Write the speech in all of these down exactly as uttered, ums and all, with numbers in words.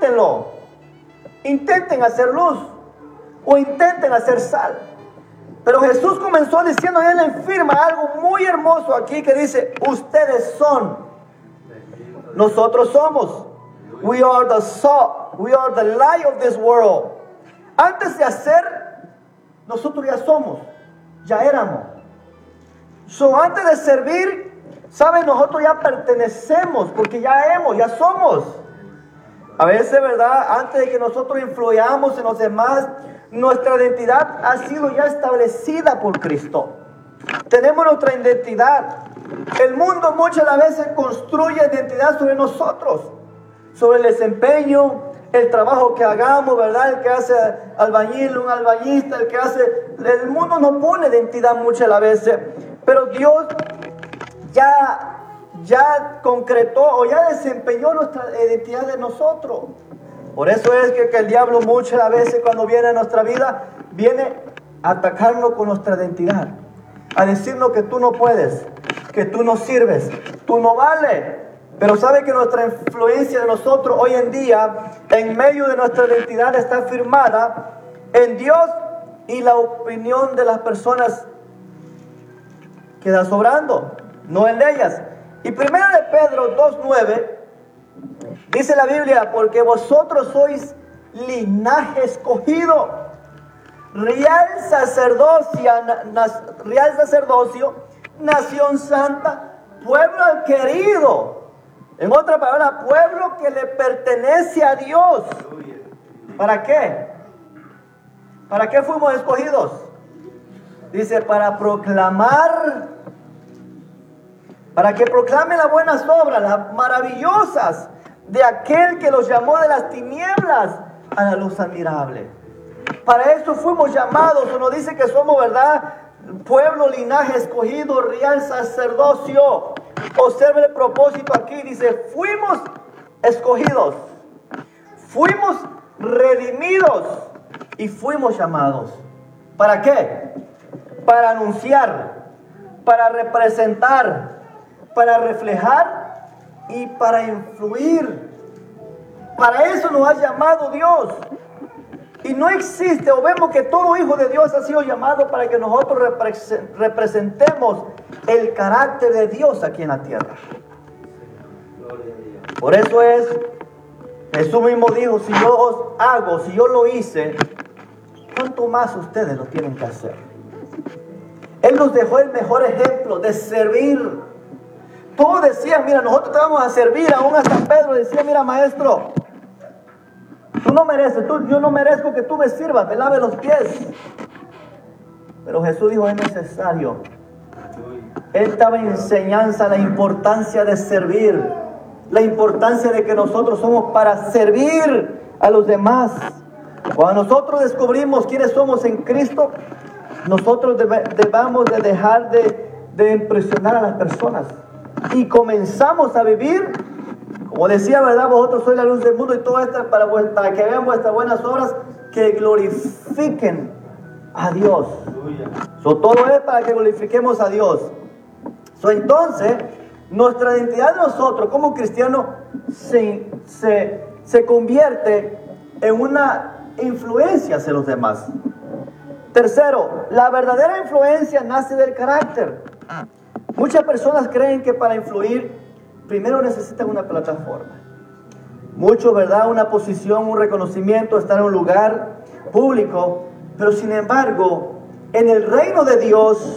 inténtenlo. Intenten hacer luz o intenten hacer sal. Pero Jesús comenzó diciendo, y él afirma algo muy hermoso aquí que dice, ustedes son, nosotros somos. We are the salt, we are the light of this world. Antes de hacer, nosotros ya somos, ya éramos. So, antes de servir, ¿saben? Nosotros ya pertenecemos, porque ya hemos, ya somos. A veces, ¿verdad? Antes de que nosotros influyamos en los demás, nuestra identidad ha sido ya establecida por Cristo. Tenemos nuestra identidad. El mundo muchas veces construye identidad sobre nosotros, sobre el desempeño, el trabajo que hagamos, ¿verdad? El que hace albañil, un albañista, el que hace... El mundo no pone identidad muchas veces, pero Dios ya, ya concretó o ya desempeñó nuestra identidad de nosotros. Por eso es que, que el diablo muchas veces cuando viene a nuestra vida, viene a atacarnos con nuestra identidad, a decirnos que tú no puedes, que tú no sirves, tú no vales. Pero sabe que nuestra influencia de nosotros hoy en día, en medio de nuestra identidad, está firmada en Dios y la opinión de las personas queda sobrando, no en ellas. Y primero de Pedro dos nueve dice la Biblia, porque vosotros sois linaje escogido, real sacerdocio, real sacerdocio, nación santa, pueblo querido. En otra palabra, pueblo que le pertenece a Dios. ¿Para qué? ¿Para qué fuimos escogidos? Dice, para proclamar, para que proclamen las buenas obras, las maravillosas, de aquel que los llamó de las tinieblas a la luz admirable. Para esto fuimos llamados. Uno dice que somos, ¿verdad?, pueblo, linaje escogido, real sacerdocio. Observe el propósito aquí, dice, fuimos escogidos, fuimos redimidos y fuimos llamados. ¿Para qué? Para anunciar, para representar, para reflejar y para influir. Para eso nos ha llamado Dios. Y no existe, o vemos que todo hijo de Dios ha sido llamado para que nosotros representemos el carácter de Dios aquí en la tierra. Por eso es, Jesús mismo dijo, si yo os hago, si yo lo hice, ¿cuánto más ustedes lo tienen que hacer? Él nos dejó el mejor ejemplo de servir. Todos decían, mira, nosotros te vamos a servir. Aún hasta Pedro decía, mira, maestro, tú no mereces, tú, yo no merezco que tú me sirvas, me laves los pies. Pero Jesús dijo, es necesario. Él estaba en enseñanza la importancia de servir, la importancia de que nosotros somos para servir a los demás. Cuando nosotros descubrimos quiénes somos en Cristo, nosotros debe, debamos de dejar de, de impresionar a las personas y comenzamos a vivir, como decía, ¿verdad? Vosotros sois la luz del mundo y todo esto para, para que vean vuestras buenas obras que glorifiquen a Dios. So, todo es para que glorifiquemos a Dios. So, entonces, nuestra identidad de nosotros como cristianos se, se, se convierte en una influencia hacia los demás. Tercero, la verdadera influencia nace del carácter. Muchas personas creen que para influir primero necesitan una plataforma. Muchos, ¿verdad? Una posición, un reconocimiento, estar en un lugar público. Pero sin embargo, en el reino de Dios,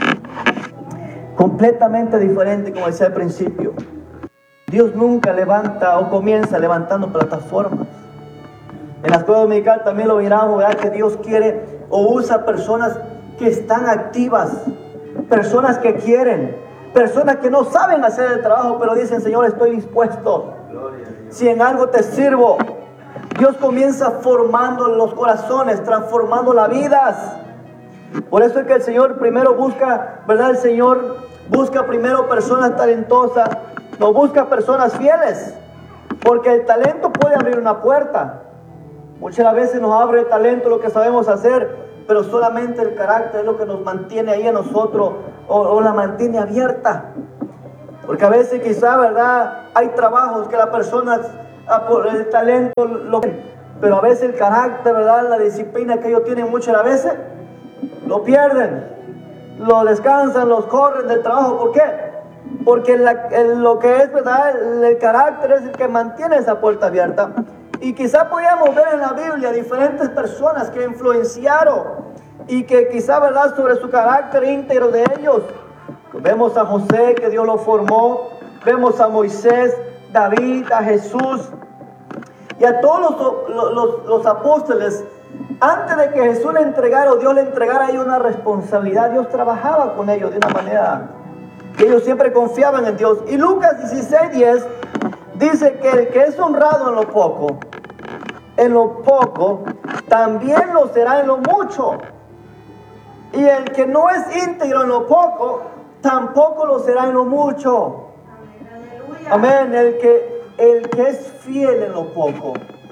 completamente diferente, como decía al principio. Dios nunca levanta o comienza levantando plataformas. En la escuela dominical también lo miramos, ¿verdad? Que Dios quiere o usa personas que están activas, personas que quieren, personas que no saben hacer el trabajo, pero dicen, Señor, estoy dispuesto. Si en algo te sirvo. Dios comienza formando los corazones, transformando las vidas. Por eso es que el Señor primero busca, ¿verdad? El Señor busca primero personas talentosas, no busca personas fieles, porque el talento puede abrir una puerta. Muchas veces nos abre el talento, lo que sabemos hacer, pero solamente el carácter es lo que nos mantiene ahí a nosotros, o, o la mantiene abierta. Porque a veces quizá, ¿verdad? Hay trabajos que las personas ah, por el talento, lo que, pero a veces el carácter, ¿verdad? La disciplina que ellos tienen muchas veces, lo pierden, lo descansan, los corren del trabajo. ¿Por qué? Porque la, el, lo que es, ¿verdad? El, el carácter es el que mantiene esa puerta abierta. Y quizá podíamos ver en la Biblia diferentes personas que influenciaron y que quizá, ¿verdad?, sobre su carácter íntegro de ellos. Vemos a José, que Dios lo formó. Vemos a Moisés, David, a Jesús y a todos los, los, los apóstoles. Antes de que Jesús le entregara o Dios le entregara a ellos una responsabilidad, Dios trabajaba con ellos de una manera que ellos siempre confiaban en Dios. Y Lucas dieciséis diez dice que el que es honrado en lo poco, en lo poco, también lo será en lo mucho. Y el que no es íntegro en lo poco, tampoco lo será en lo mucho. Amén. El que, el que es fiel en lo poco,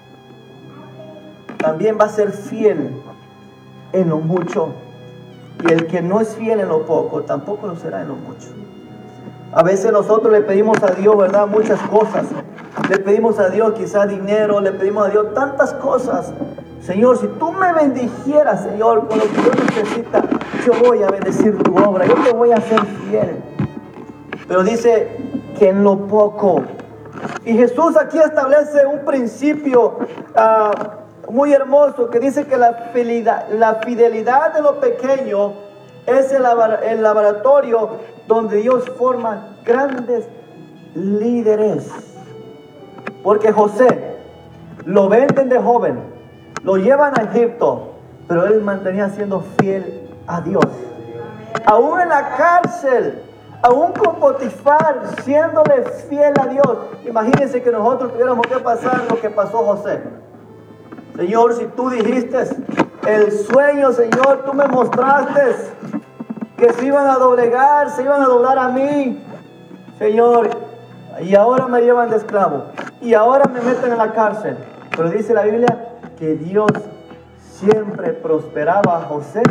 también va a ser fiel en lo mucho. Y el que no es fiel en lo poco, tampoco lo será en lo mucho. A veces nosotros le pedimos a Dios, ¿verdad?, muchas cosas. Le pedimos a Dios quizás dinero, le pedimos a Dios tantas cosas. Señor, si tú me bendijeras, Señor, con lo que yo necesito, yo voy a bendecir tu obra, yo te voy a ser fiel. Pero dice que en lo poco. Y Jesús aquí establece un principio uh, muy hermoso, que dice que la fidelidad, la fidelidad de lo pequeño es el, el laboratorio donde Dios forma grandes líderes. Porque José lo venden de joven, lo llevan a Egipto, pero él mantenía siendo fiel a Dios. Aún en la cárcel, aún con Potifar, siéndole fiel a Dios. Imagínense que nosotros tuviéramos que pasar lo que pasó José. Señor, si tú dijiste el sueño, Señor, tú me mostraste que se iban a doblegar, se iban a doblar a mí, Señor, y ahora me llevan de esclavo, y ahora me meten en la cárcel. Pero dice la Biblia que Dios siempre prosperaba a José,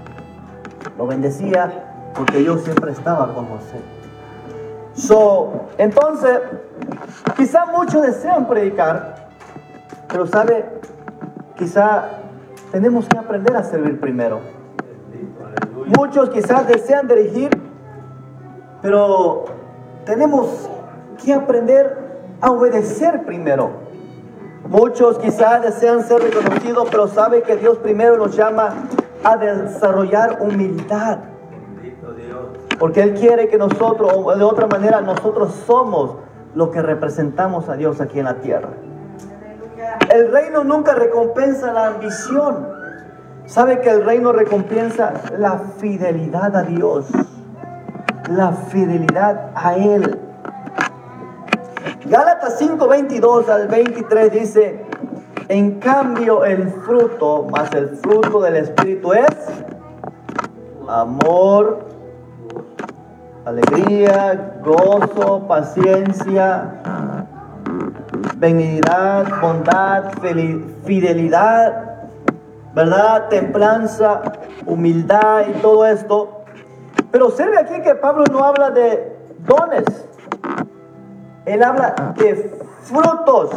lo bendecía, porque Dios siempre estaba con José. So, entonces, quizá muchos desean predicar, pero sabe, quizá tenemos que aprender a servir primero. Muchos quizás desean dirigir, pero tenemos que aprender a obedecer primero. Muchos quizás desean ser reconocidos, pero sabe que Dios primero nos llama a desarrollar humildad. Porque Él quiere que nosotros, o de otra manera, nosotros somos los que representamos a Dios aquí en la tierra. El reino nunca recompensa la ambición. Sabe que el reino recompensa la fidelidad a Dios, la fidelidad a Él. Gálatas cinco, veintidós al veintitrés dice: en cambio el fruto, más el fruto del Espíritu es amor, alegría, gozo, paciencia, benignidad, bondad, fidelidad, ¿verdad?, templanza, humildad y todo esto. Pero observe aquí que Pablo no habla de dones, él habla de frutos,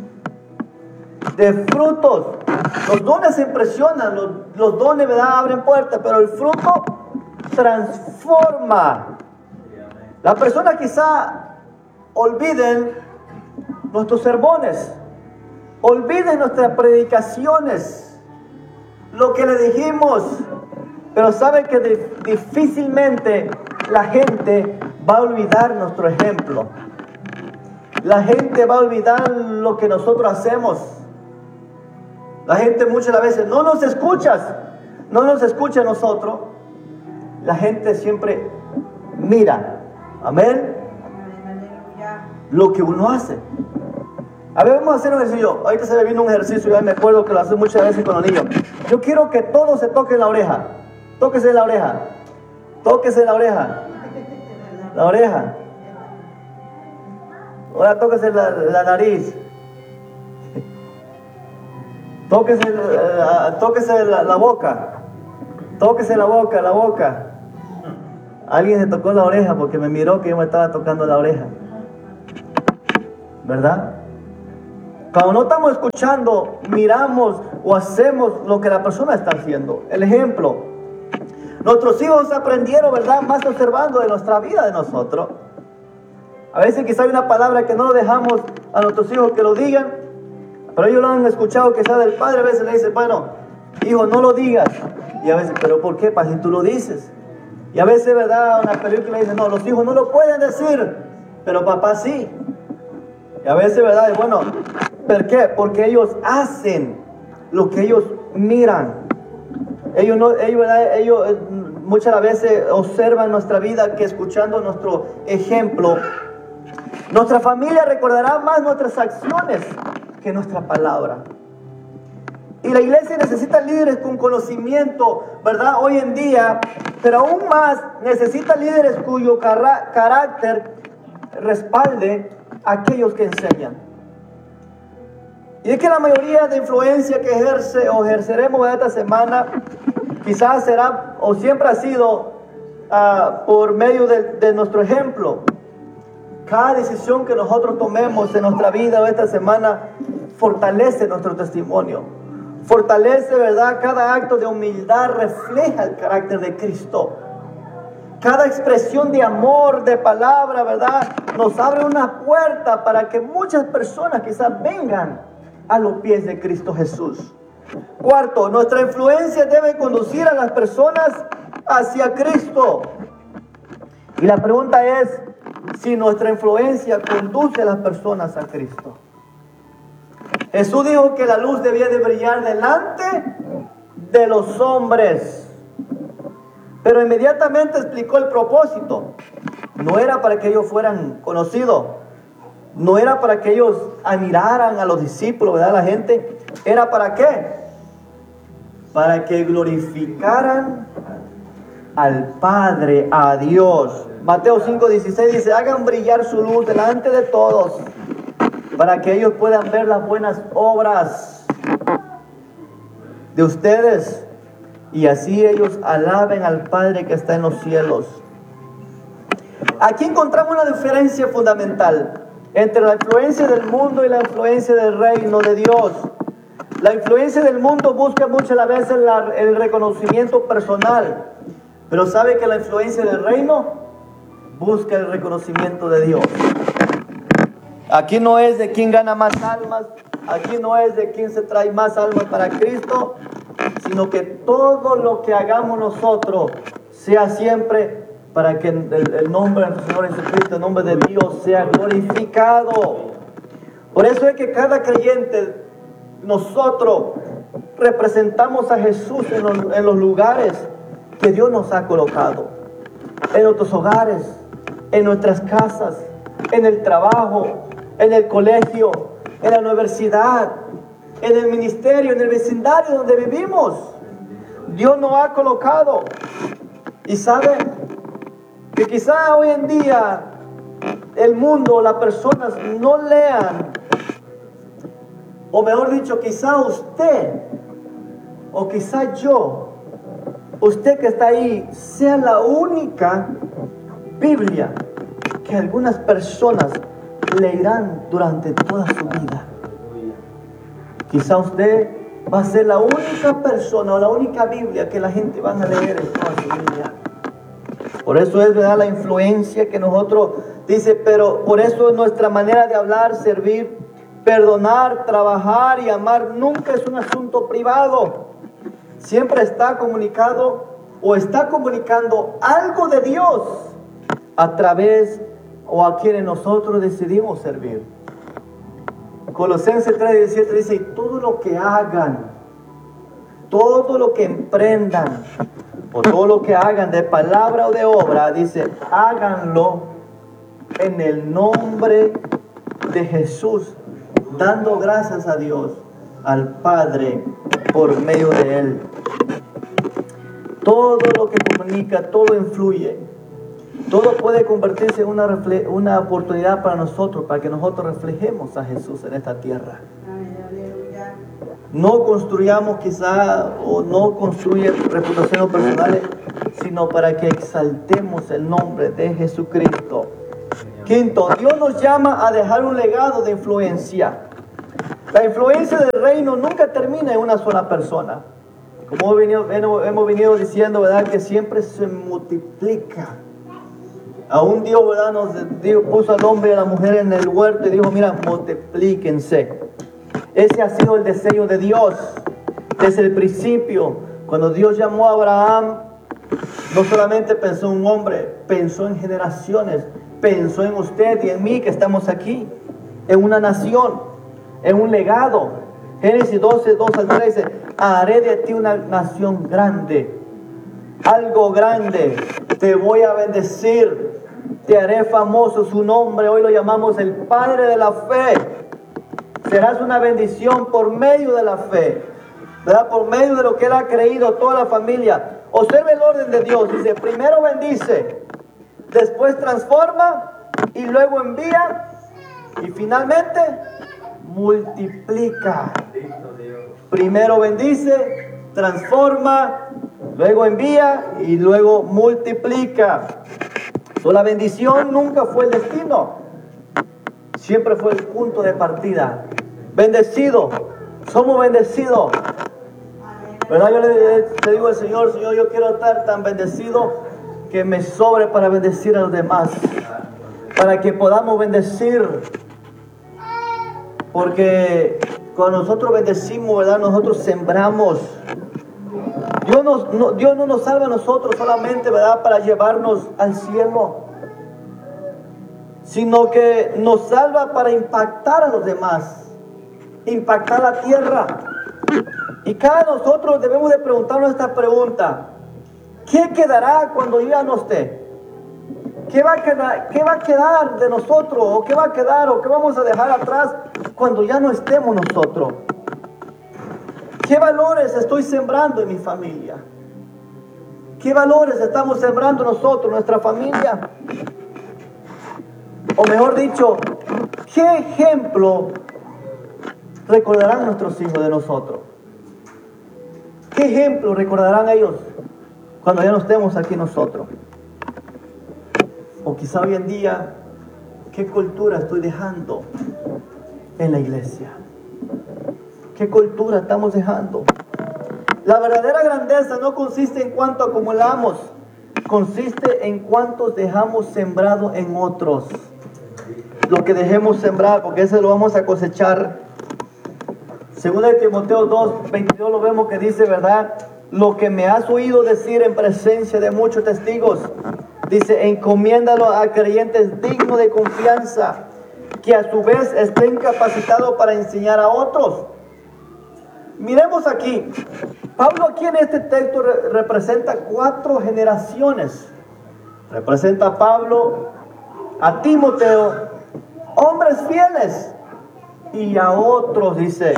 de frutos. Los dones impresionan, los, los dones, ¿verdad?, abren puertas, pero el fruto transforma. Las personas quizá olviden nuestros sermones, olviden nuestras predicaciones, lo que le dijimos, pero sabe que de, difícilmente la gente va a olvidar nuestro ejemplo. La gente va a olvidar lo que nosotros hacemos. La gente muchas veces no nos escucha, no nos escucha a nosotros. La gente siempre mira, amén, lo que uno hace. A ver, vamos a hacer un ejercicio. Ahorita se me vino un ejercicio, ya me acuerdo que lo hace muchas veces con los niños. Yo quiero que todos se toquen la oreja. Tóquese la oreja. Tóquese la oreja. La oreja. Ahora tóquese la, la nariz. Tóquese, uh, tóquese la, la boca. Tóquese la boca, la boca. Alguien se tocó la oreja porque me miró que yo me estaba tocando la oreja. ¿Verdad? Cuando no estamos escuchando, miramos o hacemos lo que la persona está haciendo. El ejemplo, nuestros hijos aprendieron, ¿verdad?, más observando de nuestra vida de nosotros. A veces quizá hay una palabra que no lo dejamos a nuestros hijos que lo digan, pero ellos lo han escuchado quizá del padre. A veces le dicen, bueno, hijo, no lo digas. Y a veces, ¿pero por qué? Para si tú lo dices. Y a veces, ¿verdad?, una película dice, no, los hijos no lo pueden decir, pero papá sí. Y a veces, ¿verdad?, y bueno, ¿por qué? Porque ellos hacen lo que ellos miran. Ellos, no, ellos, ¿verdad?, ellos eh, muchas veces observan nuestra vida que escuchando nuestro ejemplo. Nuestra familia recordará más nuestras acciones que nuestra palabra. Y la iglesia necesita líderes con conocimiento, ¿verdad?, hoy en día, pero aún más necesita líderes cuyo car- carácter respalde a aquellos que enseñan. Y es que la mayoría de influencia que ejerce o ejerceremos esta semana quizás será o siempre ha sido uh, por medio de, de nuestro ejemplo. Cada decisión que nosotros tomemos en nuestra vida o esta semana fortalece nuestro testimonio. Fortalece, ¿verdad? Cada acto de humildad refleja el carácter de Cristo. Cada expresión de amor, de palabra, ¿verdad?, nos abre una puerta para que muchas personas quizás vengan a los pies de Cristo Jesús. Cuarto, nuestra influencia debe conducir a las personas hacia Cristo. Y la pregunta es si nuestra influencia conduce a las personas a Cristo. Jesús dijo que la luz debía de brillar delante de los hombres. Pero inmediatamente explicó el propósito. No era para que ellos fueran conocidos. No era para que ellos admiraran a los discípulos, ¿verdad?, la gente. ¿Era para qué? Para que glorificaran al Padre, a Dios. Mateo cinco dieciséis dice, hagan brillar su luz delante de todos, para que ellos puedan ver las buenas obras de ustedes y así ellos alaben al Padre que está en los cielos. Aquí encontramos una diferencia fundamental entre la influencia del mundo y la influencia del reino de Dios. La influencia del mundo busca muchas veces la, el reconocimiento personal, pero sabe que la influencia del reino busca el reconocimiento de Dios. Aquí no es de quién gana más almas, aquí no es de quién se trae más almas para Cristo, sino que todo lo que hagamos nosotros sea siempre para que el, el nombre de nuestro Señor Jesucristo, el nombre de Dios, sea glorificado. Por eso es que cada creyente, nosotros representamos a Jesús en los, en los lugares que Dios nos ha colocado, en nuestros hogares, en nuestras casas, en el trabajo, en el colegio, en la universidad, en el ministerio, en el vecindario donde vivimos. Dios nos ha colocado. Y sabe que quizá hoy en día el mundo, las personas no lean, o mejor dicho, quizá usted, o quizá yo, usted que está ahí, sea la única Biblia que algunas personas leerán durante toda su vida. Quizá usted va a ser la única persona o la única Biblia que la gente va a leer en toda su vida. Por eso es, ¿verdad?, la influencia que nosotros dice, pero por eso es nuestra manera de hablar, servir, perdonar, trabajar y amar nunca es un asunto privado. Siempre está comunicado o está comunicando algo de Dios a través o a quienes nosotros decidimos servir. Colosenses tres diecisiete dice, y todo lo que hagan, todo lo que emprendan, o todo lo que hagan de palabra o de obra, dice, háganlo en el nombre de Jesús, dando gracias a Dios, al Padre, por medio de Él. Todo lo que comunica, todo influye. Todo puede convertirse en una, refle- una oportunidad para nosotros, para que nosotros reflejemos a Jesús en esta tierra. No construyamos quizá o no construye reputaciones personales, sino para que exaltemos el nombre de Jesucristo. Quinto, Dios nos llama a dejar un legado de influencia. La influencia del reino nunca termina en una sola persona. Como hemos venido, hemos venido diciendo, ¿verdad? Que siempre se multiplica. Aún Dios, ¿verdad? Nos Dios puso al hombre y a la mujer en el huerto y dijo, mira, multiplíquense. Ese ha sido el deseo de Dios desde el principio. Cuando Dios llamó a Abraham, no solamente pensó en un hombre, pensó en generaciones, pensó en usted y en mí que estamos aquí, en una nación, en un legado. Génesis doce, dos al tres dice, haré de ti una nación grande, algo grande, te voy a bendecir, te haré famoso su nombre, hoy lo llamamos el Padre de la fe. Serás una bendición por medio de la fe, ¿verdad? Por medio de lo que él ha creído, toda la familia. Observe el orden de Dios, dice, primero bendice, después transforma y luego envía y finalmente multiplica. Primero bendice, transforma, luego envía y luego multiplica. So, la bendición nunca fue el destino, siempre fue el punto de partida. Bendecido, somos bendecidos, ¿verdad? Yo le, le digo al Señor, Señor, yo quiero estar tan bendecido que me sobre para bendecir a los demás, para que podamos bendecir, porque cuando nosotros bendecimos, ¿verdad? Nosotros sembramos. Dios, nos, no, Dios no nos salva a nosotros solamente, ¿verdad? Para llevarnos al cielo, sino que nos salva para impactar a los demás, impactar la tierra. Y cada nosotros debemos de preguntarnos esta pregunta: ¿qué quedará cuando yo ya no esté? ¿Qué va a quedar, qué va a quedar de nosotros? ¿O qué va a quedar? ¿O qué vamos a dejar atrás cuando ya no estemos nosotros? ¿Qué valores estoy sembrando en mi familia? ¿Qué valores estamos sembrando nosotros, nuestra familia? O mejor dicho, ¿qué ejemplo recordarán nuestros hijos de nosotros? ¿Qué ejemplo recordarán ellos cuando ya no estemos aquí nosotros? O quizá hoy en día, ¿qué cultura estoy dejando en la iglesia? ¿Qué cultura estamos dejando? La verdadera grandeza no consiste en cuánto acumulamos, consiste en cuántos dejamos sembrado en otros. Lo que dejemos sembrar, porque eso lo vamos a cosechar. Según de Timoteo dos, veintidós lo vemos que dice, ¿verdad? Lo que me has oído decir en presencia de muchos testigos, dice, encomiéndalo a creyentes dignos de confianza, que a su vez estén capacitados para enseñar a otros. Miremos aquí, Pablo aquí en este texto re- representa cuatro generaciones. Representa a Pablo, a Timoteo, hombres fieles, y a otros, dice,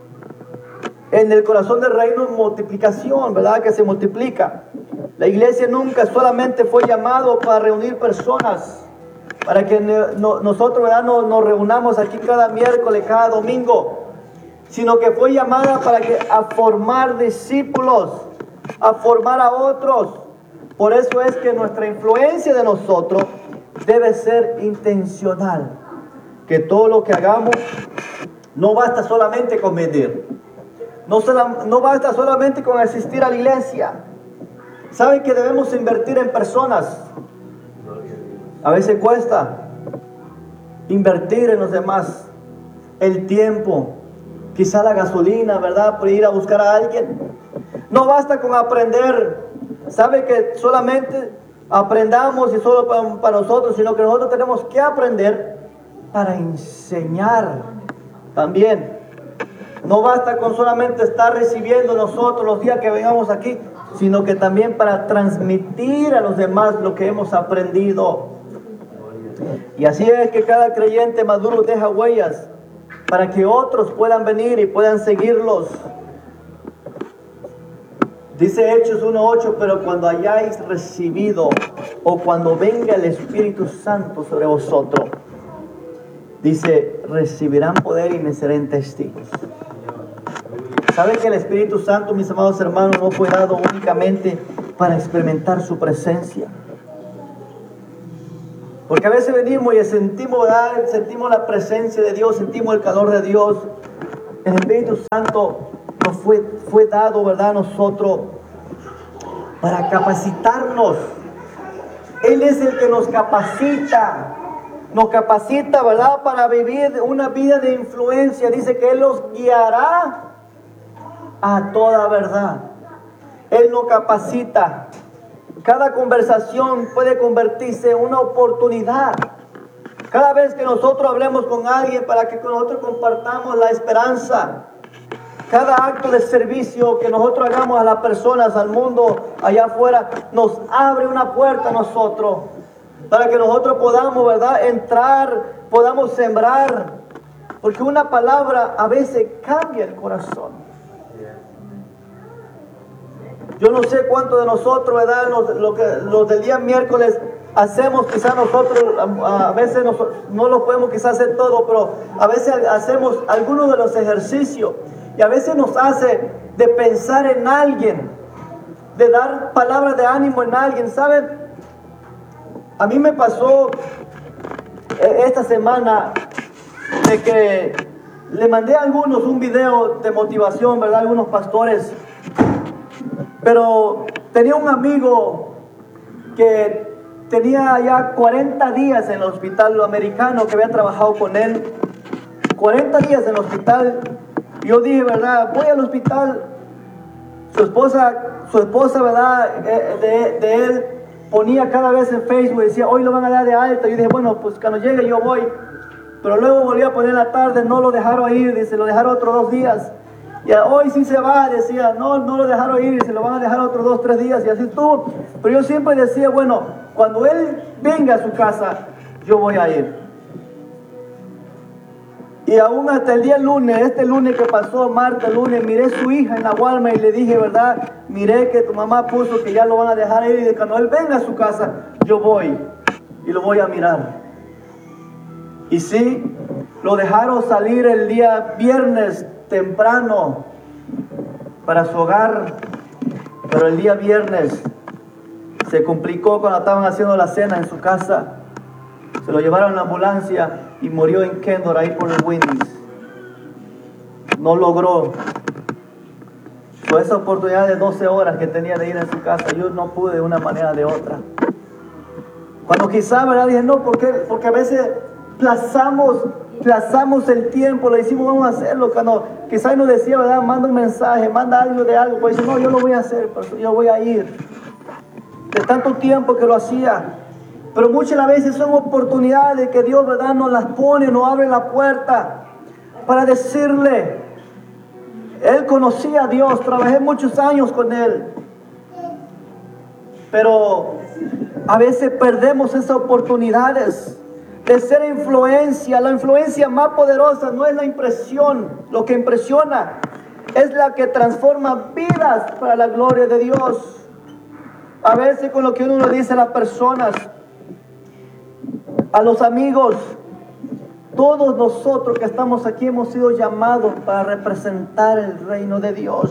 en el corazón del reino multiplicación, ¿verdad? Que se multiplica. La iglesia nunca solamente fue llamado para reunir personas, para que no, nosotros, ¿verdad? Nos, nos reunamos aquí cada miércoles, cada domingo, sino que fue llamada para que, a formar discípulos, a formar a otros. Por eso es que nuestra influencia de nosotros debe ser intencional. Que todo lo que hagamos no basta solamente con medir, no, sola, no basta solamente con asistir a la iglesia. ¿Saben que debemos invertir en personas? A veces cuesta invertir en los demás, el tiempo, quizá la gasolina, ¿verdad? Por ir a buscar a alguien. No basta con aprender. ¿Sabe que solamente aprendamos y solo para, para nosotros, sino que nosotros tenemos que aprender para enseñar también? No basta con solamente estar recibiendo nosotros los días que vengamos aquí, sino que también para transmitir a los demás lo que hemos aprendido. Y así es que cada creyente maduro deja huellas para que otros puedan venir y puedan seguirlos. Dice Hechos uno ocho, pero cuando hayáis recibido o cuando venga el Espíritu Santo sobre vosotros, dice, recibirán poder y me serán testigos. ¿Saben que el Espíritu Santo, mis amados hermanos, no fue dado únicamente para experimentar su presencia? Porque a veces venimos y sentimos, ¿verdad? sentimos la presencia de Dios, sentimos el calor de Dios, El Espíritu Santo nos fue, fue dado, ¿verdad?, a nosotros para capacitarnos. Él es el que nos capacita. Nos capacita, ¿verdad?, para vivir una vida de influencia. Dice que Él los guiará a toda verdad. Él nos capacita. Cada conversación puede convertirse en una oportunidad. Cada vez que nosotros hablemos con alguien para que nosotros compartamos la esperanza. Cada acto de servicio que nosotros hagamos a las personas, al mundo allá afuera, nos abre una puerta a nosotros. Para que nosotros podamos, ¿verdad?, entrar, podamos sembrar. Porque una palabra a veces cambia el corazón. Yo no sé cuántos de nosotros, ¿verdad?, los, lo que, los del día miércoles hacemos, quizás nosotros, a, a veces nos, no lo podemos quizás hacer todo, pero a veces hacemos algunos de los ejercicios. Y a veces nos hace de pensar en alguien, de dar palabras de ánimo en alguien, ¿saben? A mí me pasó esta semana de que le mandé a algunos un video de motivación, ¿verdad? Algunos pastores. Pero tenía un amigo que tenía ya cuarenta días en el hospital americano, que había trabajado con él. cuarenta días en el hospital. Yo dije, ¿verdad?, voy al hospital. Su esposa, su esposa, ¿verdad?, de, de él, ponía cada vez en Facebook, decía, hoy lo van a dar de alta. Yo dije, bueno, pues cuando llegue yo voy. Pero luego volví a poner la tarde, no lo dejaron ir, dice, lo dejaron otros dos días. Y hoy sí se va, decía, no, no lo dejaron ir, se lo van a dejar otros dos, tres días, y así estuvo. Pero yo siempre decía, bueno, cuando él venga a su casa, yo voy a ir. Y aún hasta el día lunes, este lunes que pasó, martes, lunes, miré su hija en la Walmart y le dije, ¿verdad?, miré que tu mamá puso que ya lo van a dejar ir, y de cuando él venga a su casa, yo voy y lo voy a mirar. Y sí, lo dejaron salir el día viernes temprano para su hogar, pero el día viernes se complicó cuando estaban haciendo la cena en su casa. Se lo llevaron en la ambulancia y murió en Kendall, ahí por el Wendy's. No logró. Con esa oportunidad de doce horas que tenía de ir a su casa, yo no pude de una manera o de otra. Cuando quizá, ¿verdad?, dije, no, ¿por qué? Porque a veces plazamos, plazamos el tiempo, le decimos, vamos a hacerlo. Cuando quizá nos decía, ¿verdad?, manda un mensaje, manda algo de algo, pues dice, no, yo lo voy a hacer, pero yo voy a ir. De tanto tiempo que lo hacía. Pero muchas las veces son oportunidades que Dios, ¿verdad?, nos las pone, nos abre la puerta para decirle. Él conocía a Dios, trabajé muchos años con Él. Pero a veces perdemos esas oportunidades de ser influencia. La influencia más poderosa no es la impresión, lo que impresiona, es la que transforma vidas para la gloria de Dios. A veces con lo que uno le dice a las personas, a los amigos, todos nosotros que estamos aquí hemos sido llamados para representar el reino de Dios.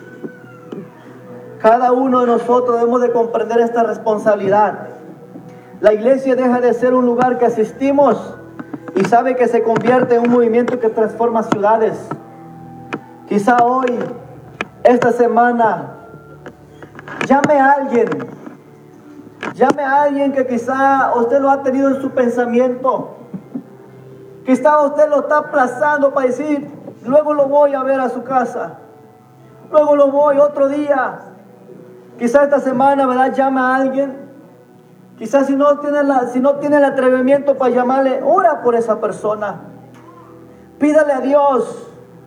Cada uno de nosotros debemos de comprender esta responsabilidad. La iglesia deja de ser un lugar que asistimos y sabe que se convierte en un movimiento que transforma ciudades. Quizá hoy, esta semana, llame a alguien. Llame a alguien que quizá usted lo ha tenido en su pensamiento. Quizá usted lo está aplazando para decir, luego lo voy a ver a su casa. Luego lo voy otro día. Quizá esta semana, ¿verdad?, llama a alguien. Quizá si no tiene la, si no tiene el atrevimiento para llamarle, ora por esa persona. Pídale a Dios.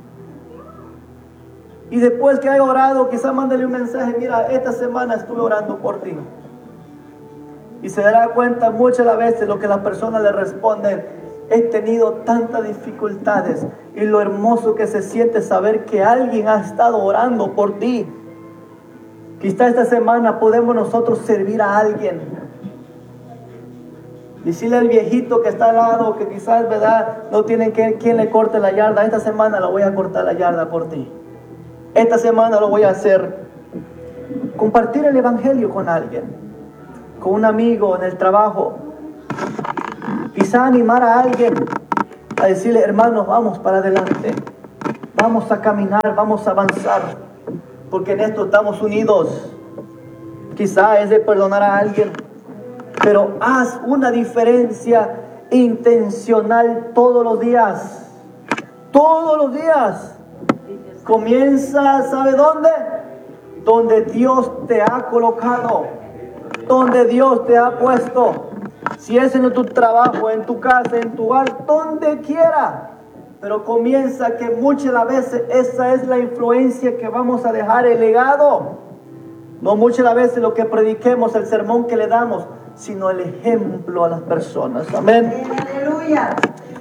Y después que haya orado, quizá mándale un mensaje, mira, esta semana estuve orando por ti. Y se dará cuenta muchas de las veces lo que la persona le responde. He tenido tantas dificultades y lo hermoso que se siente saber que alguien ha estado orando por ti. Quizá esta semana podemos nosotros servir a alguien. Decirle al viejito que está al lado, que quizás, ¿verdad?, no tienen que, quien le corte la yarda. Esta semana lo voy a cortar la yarda por ti. Esta semana lo voy a hacer. Compartir el evangelio con alguien, con un amigo en el trabajo. Quizá animar a alguien a decirle, hermanos, vamos para adelante. vamos a caminar, vamos a avanzar, porque en esto estamos unidos. Quizá es de perdonar a alguien, pero haz una diferencia intencional todos los días. Todos los días. Comienza, ¿sabe dónde? Donde Dios te ha colocado, donde Dios te ha puesto. Si es en tu trabajo, en tu casa, en tu hogar, donde quiera. Pero comienza que muchas de las veces esa es la influencia que vamos a dejar, el legado. No muchas de las veces lo que prediquemos, el sermón que le damos, sino el ejemplo a las personas. Amén. Aleluya.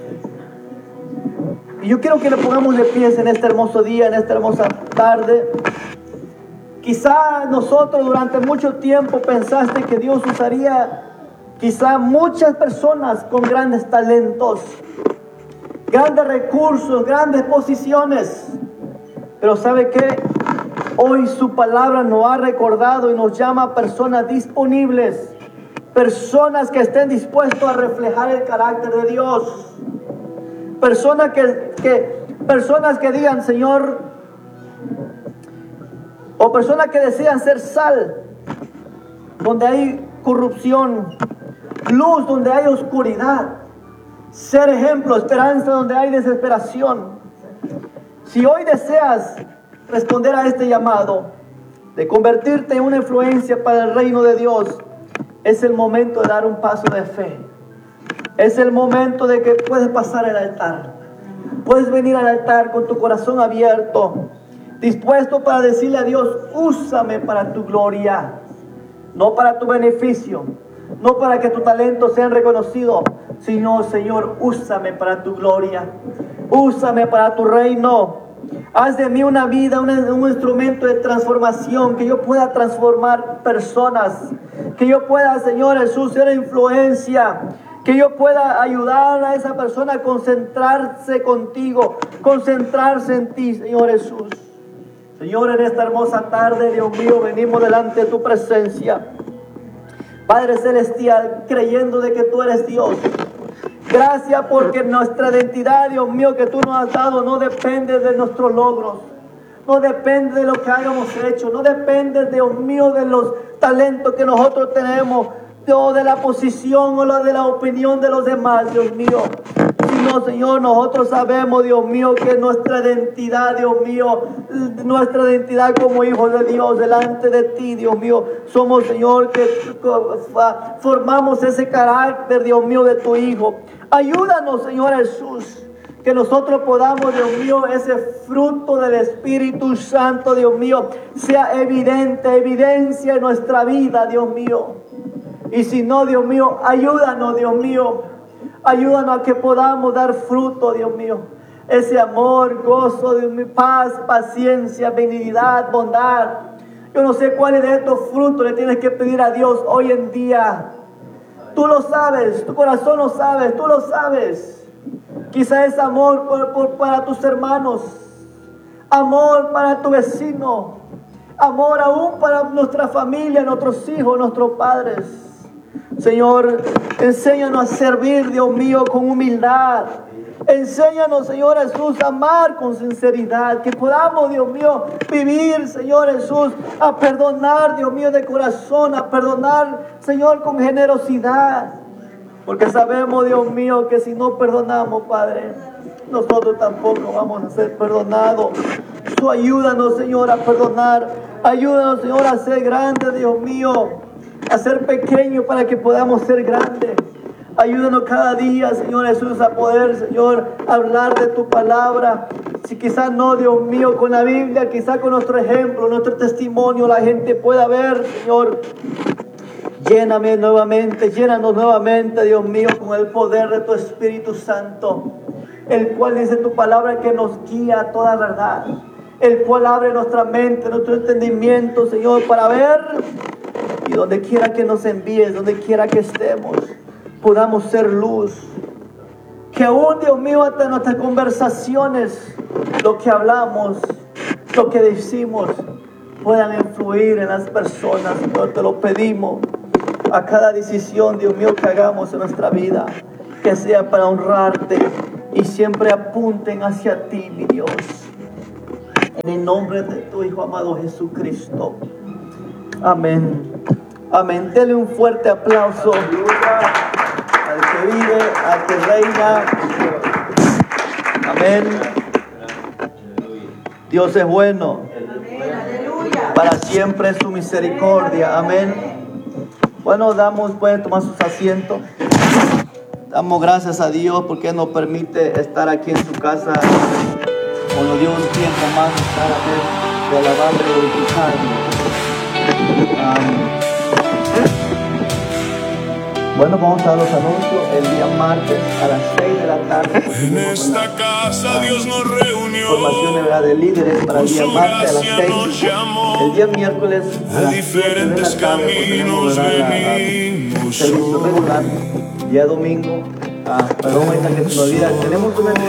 Y yo quiero que le pongamos de pies en este hermoso día, en esta hermosa tarde. Quizá nosotros durante mucho tiempo pensaste que Dios usaría quizá muchas personas con grandes talentos, grandes recursos, grandes posiciones. Pero ¿sabe qué? Hoy su palabra nos ha recordado y nos llama a personas disponibles, personas que estén dispuestos a reflejar el carácter de Dios. Personas que, que, personas que digan, Señor, o personas que desean ser sal, donde hay corrupción, luz donde hay oscuridad, ser ejemplo, esperanza donde hay desesperación. Si hoy deseas responder a este llamado de convertirte en una influencia para el reino de Dios, es el momento de dar un paso de fe. Es el momento de que puedes pasar al altar. Puedes venir al altar con tu corazón abierto, dispuesto para decirle a Dios, úsame para tu gloria, no para tu beneficio, no para que tus talentos sean reconocidos, sino, Señor, úsame para tu gloria, úsame para tu reino. Haz de mí una vida, un, un instrumento de transformación, que yo pueda transformar personas, que yo pueda, Señor Jesús, ser influencia, que yo pueda ayudar a esa persona a concentrarse contigo, concentrarse en ti, Señor Jesús. Señor, en esta hermosa tarde, Dios mío, venimos delante de tu presencia, Padre Celestial, creyendo de que tú eres Dios. Gracias porque nuestra identidad, Dios mío, que tú nos has dado, no depende de nuestros logros, no depende de lo que hayamos hecho, no depende, Dios mío, de los talentos que nosotros tenemos, o de la posición o la de la opinión de los demás, Dios mío. Sino, Señor, nosotros sabemos, Dios mío, que nuestra identidad, Dios mío, nuestra identidad como hijos de Dios delante de ti, Dios mío, somos, Señor, que formamos ese carácter, Dios mío, de tu Hijo. Ayúdanos, Señor Jesús, que nosotros podamos, Dios mío, ese fruto del Espíritu Santo, Dios mío, sea evidente, evidencia en nuestra vida, Dios mío. Y si no, Dios mío, ayúdanos, Dios mío. Ayúdanos a que podamos dar fruto, Dios mío. Ese amor, gozo, Dios mío, paz, paciencia, benignidad, bondad. Yo no sé cuáles de estos frutos le tienes que pedir a Dios hoy en día. Tú lo sabes, tu corazón lo sabes, tú lo sabes. Quizá es amor por, por, para tus hermanos, amor para tu vecino, amor aún para nuestra familia, nuestros hijos, nuestros padres. Señor, enséñanos a servir, Dios mío, con humildad. Enséñanos, Señor Jesús, a amar con sinceridad. Que podamos, Dios mío, vivir, Señor Jesús, a perdonar, Dios mío, de corazón, a perdonar, Señor, con generosidad. Porque sabemos, Dios mío, que si no perdonamos, Padre, nosotros tampoco vamos a ser perdonados. Tú ayúdanos, Señor, a perdonar. Ayúdanos, Señor, a ser grandes, Dios mío, a ser pequeños para que podamos ser grandes. Ayúdanos cada día, Señor Jesús, a poder, Señor, hablar de tu palabra. Si quizás no, Dios mío, con la Biblia, quizás con nuestro ejemplo, nuestro testimonio, la gente pueda ver, Señor. Lléname nuevamente, llénanos nuevamente, Dios mío, con el poder de tu Espíritu Santo, el cual dice tu palabra que nos guía a toda verdad, el cual abre nuestra mente, nuestro entendimiento, Señor, para ver. Y donde quiera que nos envíes, donde quiera que estemos, podamos ser luz. Que aún, Dios mío, hasta nuestras conversaciones, lo que hablamos, lo que decimos, puedan influir en las personas. Señor, te lo pedimos. A cada decisión, Dios mío, que hagamos en nuestra vida, que sea para honrarte y siempre apunten hacia ti, mi Dios. En el nombre de tu Hijo amado Jesucristo. Amén. Amén. Dele un fuerte aplauso al que vive, al que reina. Amén. Dios es bueno. Para siempre es su misericordia. Amén. Bueno, damos, pueden tomar sus asientos. Damos gracias a Dios porque nos permite estar aquí en su casa. Como nos dio un tiempo más de estar aquí, de alabarle y glorificarle. Amén. Bueno, vamos a dar los anuncios el día martes a las seis de la tarde. En esta casa Dios nos reunió. Informaciones, ¿verdad?, de líderes para el día martes a las seis. El día miércoles a las siete de la tarde tenemos, ¿verdad?, el servicio regular. Día domingo, ah, perdón, ahorita que se me olvida, tenemos una